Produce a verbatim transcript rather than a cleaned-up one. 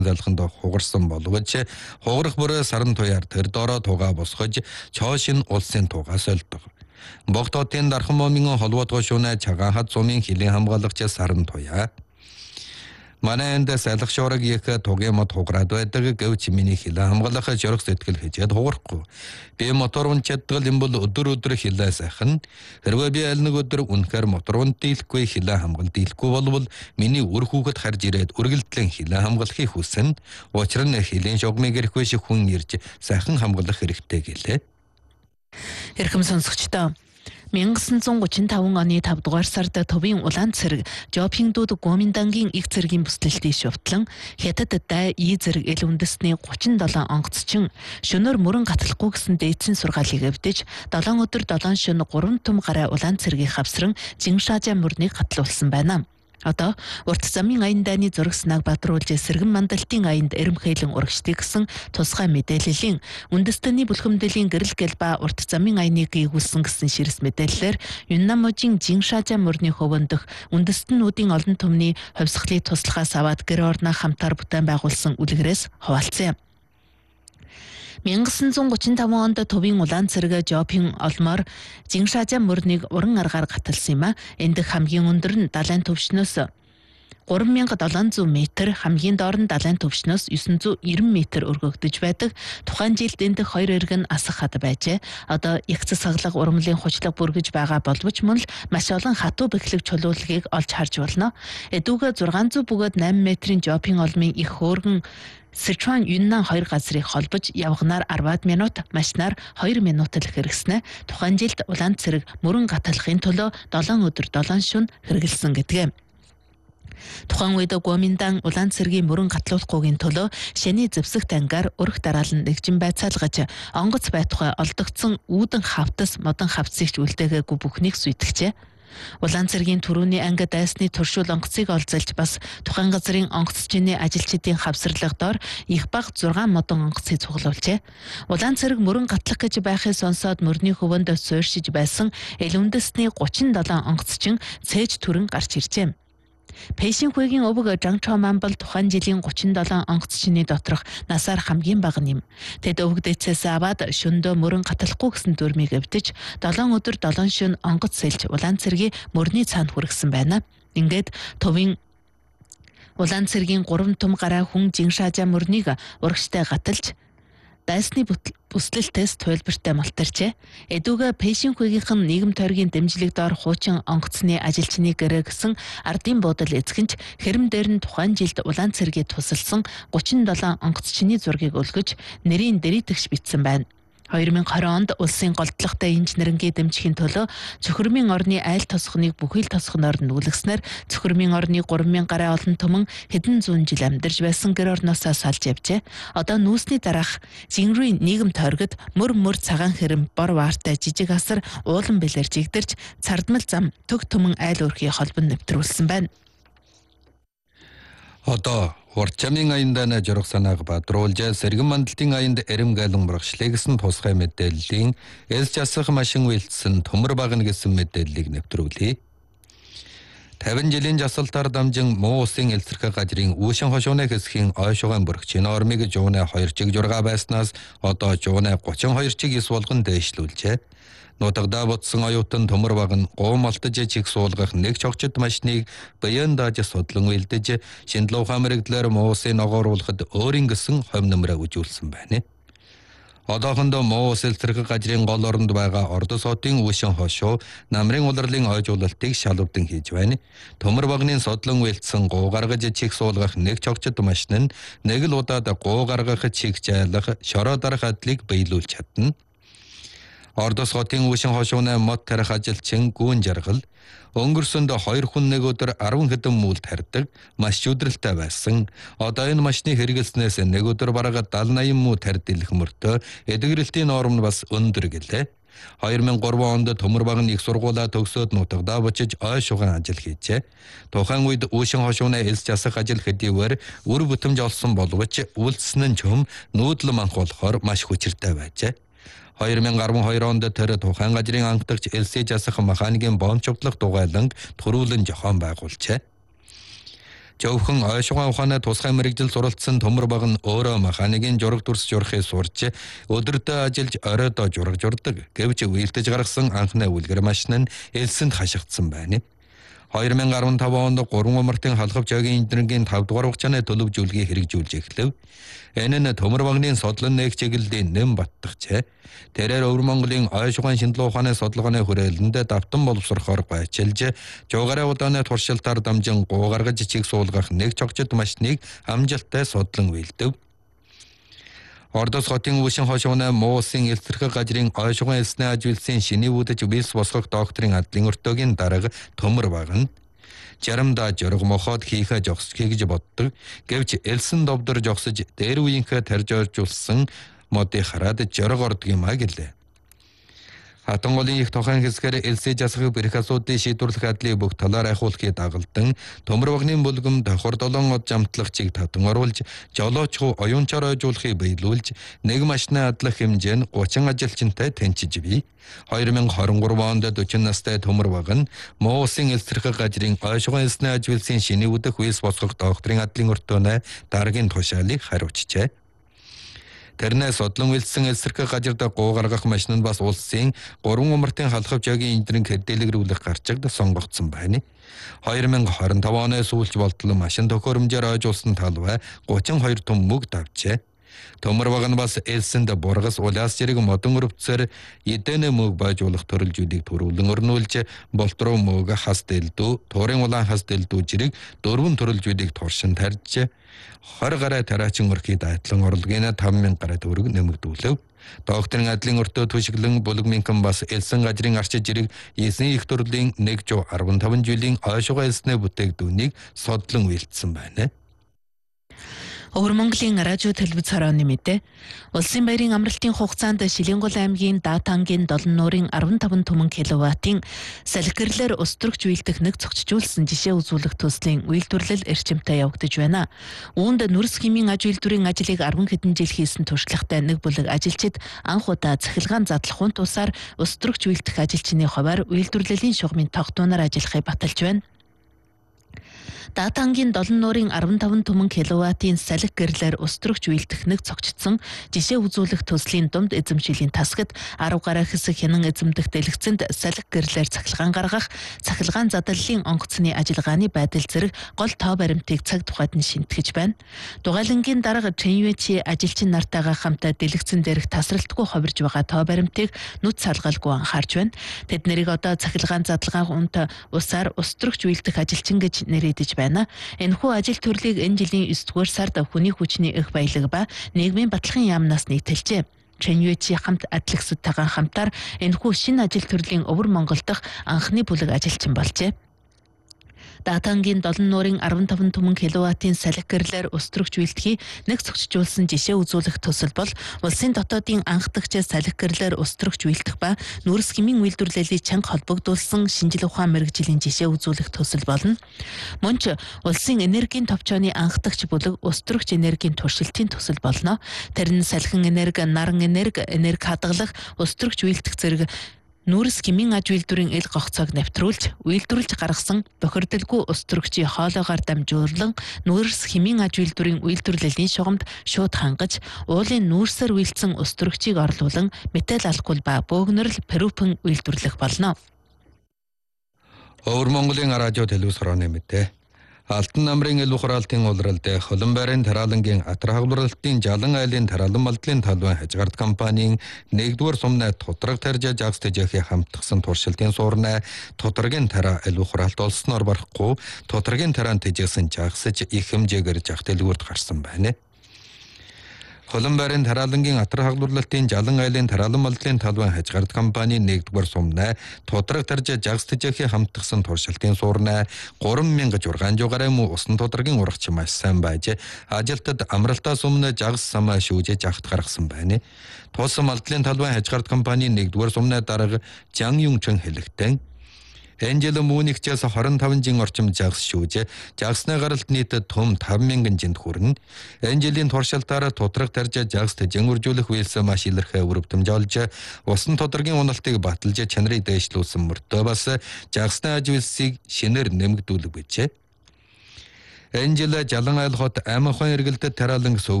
залханд хугарсан боловч хугарах бүр саран туяар тэр дороо тугаа босгож чоошин улсын тугаа сольдог. Богдотын дархан момын холбоотгоо шунаа чагаан хад зумын хилийн хамгаалагч саран туяа. Манай энд салах шорог их тугийн мод хугараад байдаг гэвч миний хилээ хамгаалах жорог сэтгэл хийжээд хугарахгүй. Би мотор унчдаг юм бол өдөр өдөр хилээ сайхан. Хэрвээ би аль нэг өдөр үнэхээр мотор унтийлэхгүй хилээ хамгаал дийлэхгүй болвол миний үр хүүхэд харж ирээд үргэлжлэн хилээ хамгаалахыг хүснэ. Учир нь хилийн шогмыг ирэхгүй шиг хүн ирж сайхан хамгаалах хэрэгтэй гэлээ. Эрхэм сонсогчдоо 천구백삼십오 оны тавд дугаар сард Төвийн Улаан цэрэг Жопингдууд Гоминдангийн их цэргийн бүслэлтийг шувтлан Хятад дай И зэрэг эл үндэстний гучин долоо онгоцчин шөнөөр мөрөн гатлахгүй гэсэн дээдсийн сургаалыг эвдэж долоон өдөр долоон шөнө гурван том гараа Улаан цэрэгийг хавсран Жиншажаа мөрнийг гатлуулсан байна. Одоо урт замын аян дайны зураг санааг бадруулж сэргэн мандалтын аянд эрэмхээлэн урагшдаг гэсэн тусгай мэдээллийн үндэстний бүлхэмдлийн гэрэл гэл ба урт замын аяныг гүйгүүлсэн гэсэн ширс мэдээллээр Юннамужийн Жиншажаа мөрний хөвөндөх үндэстнүүдийн олон түмний хувьсгалыг туслахаас аваад гэр орноо хамтаар бүтээн байгуулсан үлгэрээс хуваалцсан юм. 천구백삼십오 онд Төвийн Улаан цэрэг Жопин олмоор Жиншажаа мөрнийг уран аргаар гаталсан юм а. Энд хамгийн өндөр нь далайн төвшнөөс гурван мянга долоон зуун метр, хамгийн доор нь далайн төвшнөөс дев'ять жүз найман метр өргөгдөж байдаг. Тухайн жилд энд хоёр эрг нь асах хад байжээ. Одоо ягц саглаг урмлын хучлаг бүргэж байгаа боловч мөн л маш олон хатуу бэхлэг чулуулгийг олж харж болно. Эдүүгээ зургаан зуун бөгөөд найман метрийн Жопин олмын их хөөргөн Сычуан Юннан хоёр газрыг холбож явганаар арваад минут, машинаар хоёр минут л хэрэгснэ. Тухайн жилд Улаан цэрэг мөрөн гаталахын төлөө долоон өдөр долоон шөнө хэрэгэлсэн гэдгээ. Тухайн үед Гоминдан Улаан цэргийн мөрөн гатлуулахгүйгийн төлөө шэний зэвсэг тангаар өрх дараалан нэгжин байцаалгаж онгоц байтугай олдогдсон үүдэн хавтас модон хавцыг үлдээгээгүй бүхнийг сүйтгэжээ. Улаан цэргийн түрүүний анги дайсны туршуул онгоцыг олзолж бас тухайн газрын онгоцчны ажилчдын хавсралга доор их баг зургаан модон онгоцыг цуглуулжээ. Улаан цэрэг мөрөн гатлах гэж байхыг сонсоод мөрний хөвөнд суурьшиж байсан эл үндэстний гучин долоон онгоцчин цээж түрэн гарч иржээ. Пэйшинхүйгийн өвөг Жангчоо Мамбал тухайн жилийн гучин долоон онгоцчны доторх насаар хамгийн бага нэм. Тэд өвөг дэцээс аваад шөндөө мөрөн гаталахгүй гэсэн дүрмийг эвдэж долоон өдөр долоон шөнө онгоц сэлж Улаан цэргийн мөрний цаанд хүргэсэн байна. Ингээд Төвийн Улаан цэргийн гурван том гараа хүн Жиншажаа мөрнийг урагштай гаталж дайсны бүслэлтээс туйлбартай малтарчээ. Эдүүгээ Пэйшинхүйгийнх нь нийгэм тойргийн дэмжлэг доор хуучин онгоцны ажилчны гэрээ гэсэн ардын буудал эзэгэнч хэрэм дээр нь тухайн жилд Улаан цэргийн тусалсан гучин долоон онгоцчны зургийг өлгөж нэрийн дэритэгш бичсэн байна. хоёр мянга и онд улсын голдлоготой инженерингийн дэмжихийн төлөө Цөхрмийн орны айл тосгоныг бүхий л тосгоноор нүүлгэснээр Цөхрмийн орны гурван мянга гаруй олон түмэн хэдэн зуун жил амьдарч байсан гэр орноосоо салж явжээ. Одоо нүүсний дараах Жинрийн нийгэм тойрогт мөр мөр цагаан хэрэм бор ваартай жижиг асар уулан бэлэр жигдэрч цардмал зам төг түмэн айл өрхий холбон нэвтрүүлсэн байна. Одоо Урчамын аяндаа жорог санааг бадруулж сэргэн мандалтын аянд эрэмгэлэн мурагшлыг гэсэн тусгай мэдээллийн элс жасах машин үйлдсэн төмөр багна гэсэн мэдээллийг нэвтрүүлье. тавин жилийн жасалтаар дамжин муу улсын элсэрхэг газрын үүшин хошууны хэсгийн ойшугаан бүрхчийн ормыг жуунэ хоёр чиг журга байснаас одоо жуунэ гучин хоёр чиг ис болгон дээшлүүлжээ. Нутагда бодсон оюутан төмөр баг нь гуум алтаж чиг суулгах нэг чогчд машиныг баян дааж судлан үйлдэж шиндлүү хамрагдлаар муу улсын ногооруулахад өөрийн гэсэн хом нэмрээ үжүүлсэн байна. Одоохондоо муу улс элсэрхэг газрын гол оронд байгаа Ордос хотын үүшин хошуу намрын улирлын ойжуулалтыг шалвардан хийж байна. Төмөр багны судлан үйлдсэн гуу гаргаж чиг суулгах нэг чогчд машин нь нэг л удаад гуу гаргах чиг жайлах шороо дарах адлыг биелүүлж чадна. Ордос хотын үүшин хошууны мод тарих ажилчин гүүн жаргал өнгөрсөнд хоёр хүн нэг өдөр арван хэдэн мූл тарьдаг маш өдрөлтэй байсан. Одоо энэ машины хэрэгэлснээс нэг өдөр бараг даал найман муу тарьдилэх мөртөө эдгэрэлтийн норм нь бас өндөр гэлээ. хоёр мянга и гурван онд төмөр баг нь их сургуулаа төгсөөд нутагда бочиж ой шуган ажил хийжээ. Тухайн үед үүшин хошууны элс жасах ажил хэдийгээр үр бүтэмж олсон боловч үйлдсэн нь чөм нүүдлэн манх болохоор маш хүчиртэй байжээ. хоёр мянга и арван хоёр онд тэр тухайн газрын анхдагч элсэж засах механикийн бомчогдлох дугайланг төрүүлэн жохон байгуулжээ. Жовхон ойшгоо ухааны тусгай мэрэгжил суралцсан төмөр баг нь өөрөө механикийн жураг дүрс журахыг сурч өдөртөө ажиллаж оройдоо жураг журдаг. Гэвч үйлдэж гаргасан анхны үлгэр машин нь элсэнд хашигдсан байна. two thousand fifteen онд гурван умартын халхав жагийн энергийн five дугаар хугацааны төлөвжүүлгийг хэрэгжүүлж эхлэв. Энэ нь төмөр багны содлон нэг чиглэлийн нэм баттгчээ. Тэрээр Өвөр Монголын ойшгоо шинжилгээ ухааны судалгааны хүрээлэнд давтан боловсрохоор гайчилж, жуугаараа удааны туршилтаар дамжин гоо гаргаж чиг суулгах нэг чогчд машиныг амжилттай судлан үйлдэв. Ордос хотын өвчин хошууны Муусын элсэрхэг газрын ойшгоо элснээ ажигласан шиний үдэж вирус босгох докторын адлын өртөөгийн дарга төмөр баг нь жарамдаа жорог мохоод хийхэ жогсхий гэж боддог. Гэвч элсэн довдор жогсож дээр үеийнхээ тарж оржуулсан модыг хараад жорог ордог юм а гэлээ. Хатанголын их тохон хэсгээр элсэ жасахыг бэрх асуудлыг шийдвэрлэх адлыг бүх талаар ахиулахыг дагалдан төмөр багны бүлгэм давхар долоон од жамтлагчийг татан оруулж жолоочхуу оюунчаар ойжуулахыг биелүүлж нэг машины адлах хэмжээ нь thirty ажилчинтай тэнцэж бий. two thousand twenty-three онд forty настай төмөр баг нь Муусын элсэрхэг газрын ойшгоо элснээ ажигласан шиний үдэх вирус босгох докторын адлын өртөөнө дараагийн тушаалыг хариуцжээ. Тэрнээс содлон үйлдсэн элсэрхэг газарт гоо гаргах машин нь бас улсын гурван умартын халхав жагийн энергийн кредитэлгэрүүлэх гарчигд сонгогдсон байна. two thousand twenty-five оны сүүлч болтол машин төхөөрөмжөөр ойжуулсан талбай thirty-two том мөг давжээ. Төмөр баг нь бас элсэнд бургас улаас зэрэг модон өрөвцөөр эдэнэ мөг байжуулах төрөлжүүдийг төрүүлэн өрнүүлж болтроо мөг хас дэлдүү, туурын улаан хас дэлдүү зэрэг дөрвөн төрөлжүүдийг туршин тарьж twenty гаруй тараачин өрхий дайтлан орлогын five thousand гаруй төгрөг нэмэгдүүлэв. Докторын адлын өртөө түшиглэн бүлэгмийнхэн бас элсэн газрын арчиж зэрэг эзэн их төрлийн one hundred fifty-five жилийн ойшгоо элснээ бүтээгдүүнийг содлон үйлдсэн байна. Өвөр Монголын радио телевиз хорооны мэдээ. Улсын баярын амралтын хугацаанд Шилэнгул аймгийн Даатангийн долон нуурын fifty түмэн киловаттын салхирлэр өстрөгч үйлдэх нэг цогцжуулсан жишээ үзүүлэх төслийн үйлдвэрлэл эрчимтэй явагдаж байна. Үүнд нүрс химийн аж үйлдвэрийн ажлыг ten хэдэн жил хийсэн туршлагатай нэг бүлэг ажилчид анх удаа цахилгаан задлахын тусаар өстрөгч үйлдэх ажилчны хуваар үйлдвэрлэлийн шугамын тогтооноор ажиллахыг баталж байна. Даатангийн долон нуурын fifty-five түмэн киловаттын салхи гэрлэр өстрөгч үйлдэх нэг цогцдсон жишээ үзүүлэх төслийн дунд эзэмшилийн тасгад ten гаруй хэсэг хянан эзэмдэх дэлгэцэнд салхи гэрлэр цахилгаан гаргах, цахилгаан задлалын онгоцны ажиллагааны байдал зэрэг гол тоо баримтыг цаг тухайд нь шинтгэж байна. Дугайлангийн дарга Чэньюэчи ажилчин нартайгаа хамтаа дэлгэцэн дээрх тасралтгүй хувирж байгаа тоо баримтыг нүд салгалгүй анхаарч байна. Тэд нэрийг одоо цахилгаан задлагаан унт усаар өстрөгч үйлдэх ажилчин гэж нэрийдэж байна. Энэхүү ажил төрлийг энэ жилийн nine дугаар сард хүний хүчний их баялаг ба нийгмийн баталгын яамнаас нийтэлжээ. Чэньюэчи хамт адлагсудтайгаа хамтаар энэхүү шинэ ажил төрлийн Өвөр Монгол дахь анхны бүлэг ажилчин болжээ. Даатангийн долон нуурын fifty-five түмэн киловаттын салхи гэрлэр өстрөгч үйлдэхий нэг цогцжуулсан жишээ үзүүлэх төсөл бол улсын дотоодын анх дахь салхи гэрлэр өстрөгч үйлдэх ба нүрс химийн үйлдвэрлэлийг чанга холбогдуулсан шинжлэх ухаан мэргэжлийн жишээ үзүүлэх төсөл болно. Мөн ч улсын энергийн товчооны анх дахь бүлэг өстрөгч энергийн туршилтын төсөл болно. Тэр нь салхин энерги, наран энерги, энерги хадгалах, өстрөгч үйлдэх зэрэг Нүрс химийн аж үйлдвэрийн ил гогцоог нэвтрүүлж, үйлдвэрлэж гаргасан бохирдолгүй өстрөгчийн хоолойгоор дамжуулан нүрс химийн аж үйлдвэрийн үйлдвэрлэлийн шугамд шууд хангаж, уулын нүүрсээр үйлдсэн өстрөгчийг орлуулан метал алкол ба бөөгнөрл пропен үйлдвэрлэх болно. Өвөр Монголын радио телевиз хорооны мэдээ. Алтан намрын ил ухраалтын улиралд Холонбайрын тараалангийн атар хагварлалтын жалан айлын тараалан малдлын талбай хажгарт компанийн нэгдүгээр сумнай тутраг тарьж жагс тэжээхээ хамтгсан туршилтын суурнай тутрагийн тараа ил ухраалт олсноор барахгүй тутрагийн тараан тэжээсэн жагсаж их хэмжээгээр жах дэлгүүрт гарсан байна. Холонбайрын тараалангийн атар хагварлалтын жалан айлын тараалан малдлын талбай хажгарт компанийн нэгдүгээр сумнай тутраг тарьж жагс тэжээхээ хамтгсан туршилтын суурнай three thousand six hundred гаруй муу усан тутрагийн урагч маш сайн байж ажилтад амралтаа сумнай жагс самаа шүүжэж ахт гаргасан байна. Тус малдлын талбай хажгарт компанийн нэгдүгээр сумнай дарга Жан Юнчэн хэлэхдээ Энжел Муникчээс twenty-five жин орчим жагс шүүж, жагсны гаралт нийтэд том five thousand жинд хүрнэ. Энжелийн туршилтаараа тутраг тарьж жагс тэжэн үржүүлэх үйлсээ маш илэрхий өрөвдмж олж, усан тодоргийн уналтыг баталж чанарыг дээшлүүлсэн мөртөө бас жагсны аж үйлсийг шинээр нэмэгдүүлэх bijээ. Энэ жил Жалан айл хот Амин ухаан эргэлдэд тариалан гэсэн